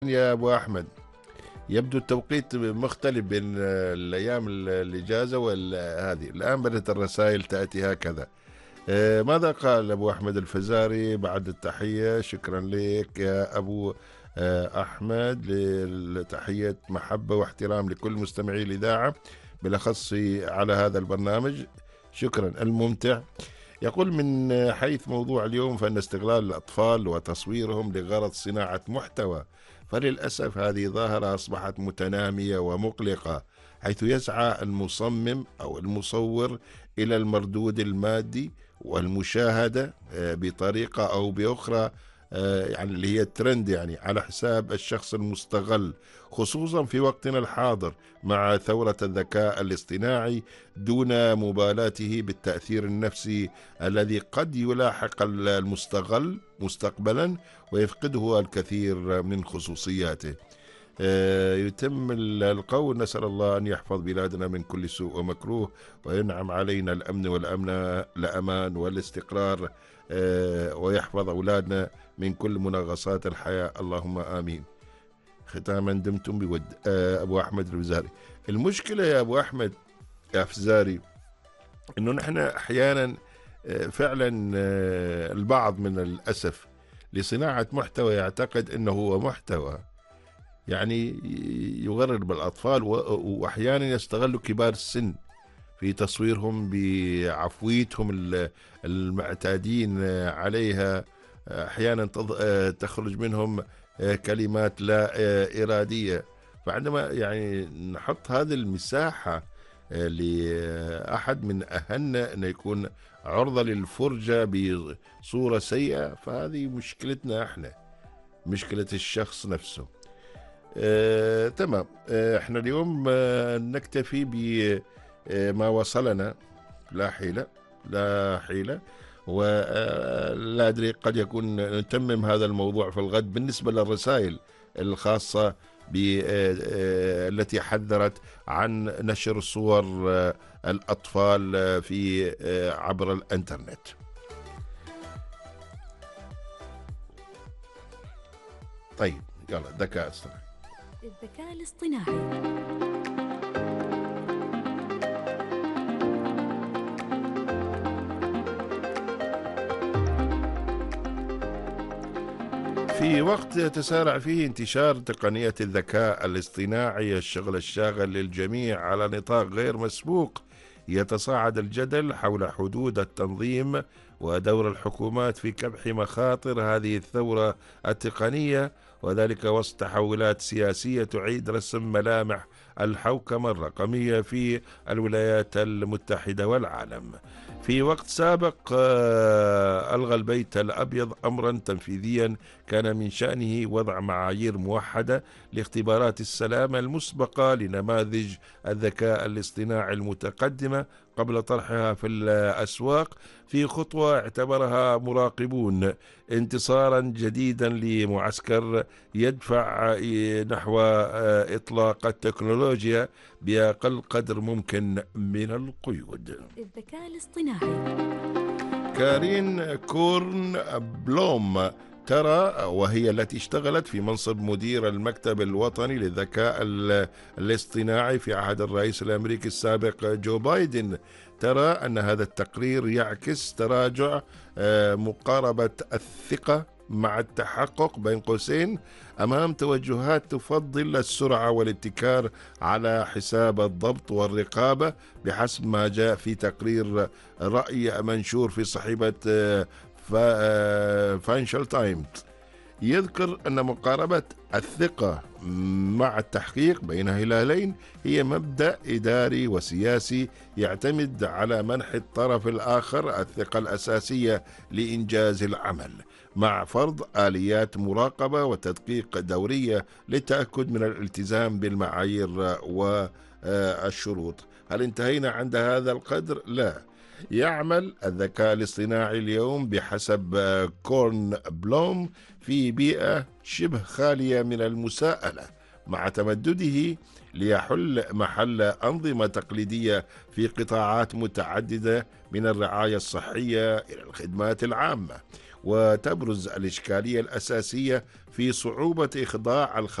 يا أبو أحمد، يبدو التوقيت مختلف بين الأيام الإجازة وهذه. الآن بدأت الرسائل تأتي هكذا. ماذا قال أبو أحمد الفزاري بعد التحية؟ شكرا لك يا أبو أحمد، لتحية محبة واحترام لكل مستمعي الإذاعة بالأخص على هذا البرنامج. شكرا الممتع. يقول من حيث موضوع اليوم فإن استغلال الأطفال وتصويرهم لغرض صناعة محتوى، فللأسف هذه ظاهرة أصبحت متنامية ومقلقة، حيث يسعى المصمم أو المصور إلى المردود المادي والمشاهدة بطريقة أو بأخرى، يعني اللي هي الترند، يعني على حساب الشخص المستغل، خصوصا في وقتنا الحاضر مع ثورة الذكاء الاصطناعي، دون مبالاته بالتأثير النفسي الذي قد يلاحق المستغل مستقبلا ويفقده الكثير من خصوصياته. يتم القول: نسأل الله أن يحفظ بلادنا من كل سوء ومكروه، وينعم علينا الأمن الأمان والاستقرار، ويحفظ أولادنا من كل منغصات الحياة، اللهم آمين. ختاما دمتم بود. أبو أحمد الفزاري. المشكلة يا أبو أحمد يا فزاري إنه نحن أحيانا فعلا البعض من الأسف لصناعة محتوى يعتقد أنه هو محتوى، يعني يغرر بالأطفال، وأحيانا يستغل كبار السن في تصويرهم بعفويتهم المعتادين عليها. أحيانا تخرج منهم كلمات لا إرادية. فعندما يعني نحط هذه المساحة لأحد من أهلنا أن يكون عرضة للفرجة بصورة سيئة، فهذه مشكلتنا احنا، مشكلة الشخص نفسه. تمام. احنا اليوم نكتفي بما وصلنا، لا حيلة لا حيلة، ولا أدري قد يكون نتمم هذا الموضوع في الغد. بالنسبة للرسائل الخاصة التي حذرت عن نشر صور الأطفال في عبر الإنترنت. طيب يلا، الذكاء الاصطناعي. الذكاء الاصطناعي. في وقت يتسارع فيه انتشار تقنية الذكاء الاصطناعي الشغل الشاغل للجميع على نطاق غير مسبوق، يتصاعد الجدل حول حدود التنظيم ودور الحكومات في كبح مخاطر هذه الثورة التقنية، وذلك وسط تحولات سياسية تعيد رسم ملامح الحوكمة الرقمية في الولايات المتحدة والعالم. في وقت سابق ألغى البيت الأبيض أمرا تنفيذيا كان من شأنه وضع معايير موحدة لاختبارات السلامة المسبقة لنماذج الذكاء الاصطناعي المتقدمة قبل طرحها في الأسواق، في خطوة اعتبرها مراقبون انتصارا جديدا لمعسكر يدفع نحو إطلاق التكنولوجيا بأقل قدر ممكن من القيود. الذكاء الاصطناعي. كارين كورن بلوم ترى، وهي التي اشتغلت في منصب مدير المكتب الوطني للذكاء الاصطناعي في عهد الرئيس الأمريكي السابق جو بايدن، ترى أن هذا التقرير يعكس تراجع مقاربة الثقة مع التحقق بين قوسين أمام توجهات تفضل السرعة والابتكار على حساب الضبط والرقابة، بحسب ما جاء في تقرير رأي منشور في صحيفة فاينانشال تايمز. يذكر أن مقاربة الثقة مع التحقيق بين هلالين هي مبدأ إداري وسياسي يعتمد على منح الطرف الآخر الثقة الأساسية لإنجاز العمل، مع فرض آليات مراقبة وتدقيق دورية للتأكد من الالتزام بالمعايير والشروط. هل انتهينا عند هذا القدر؟ لا. يعمل الذكاء الاصطناعي اليوم بحسب كورن بلوم في بيئة شبه خالية من المساءلة، مع تمدده ليحل محل أنظمة تقليدية في قطاعات متعددة من الرعاية الصحية إلى الخدمات العامة. وتبرز الإشكالية الأساسية في صعوبة إخضاع